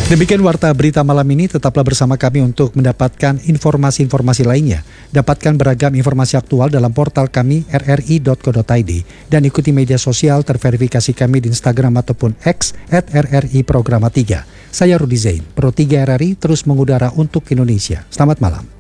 Demikian Warta Berita Malam ini, tetaplah bersama kami untuk mendapatkan informasi-informasi lainnya. Dapatkan beragam informasi aktual dalam portal kami rri.co.id dan ikuti media sosial terverifikasi kami di Instagram ataupun X @RRI Programa 3. Saya Rudi Zain, Pro 3 RRI terus mengudara untuk Indonesia. Selamat malam.